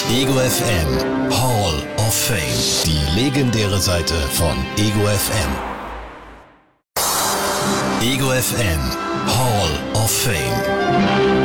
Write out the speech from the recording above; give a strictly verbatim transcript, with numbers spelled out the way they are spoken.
Ego F M Hall of Fame. Die legendäre Seite von Ego F M. Ego F M Hall of Fame.